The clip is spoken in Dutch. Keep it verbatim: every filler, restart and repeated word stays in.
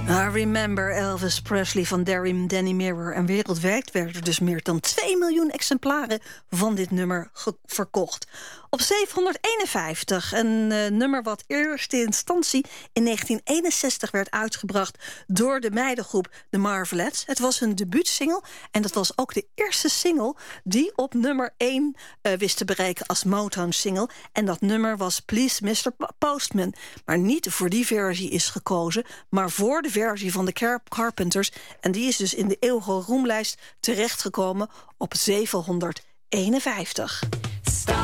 I Remember Elvis Presley van Darry Danny Mirror. En wereldwijd werden er dus meer dan twee miljoen exemplaren van dit nummer ge- verkocht. Op zevenhonderdeenenvijftig, een uh, nummer wat eerste instantie in negentien eenenzestig werd uitgebracht door de meidengroep The Marvelettes. Het was hun debuutsingle en dat was ook de eerste single die op nummer één uh, wist te bereiken als Motown-single. En dat nummer was Please mister Postman. Maar niet voor die versie is gekozen, maar voor de versie van de Car- Carpenters. En die is dus in de eeuwige roemlijst terechtgekomen op zevenhonderdeenenvijftig.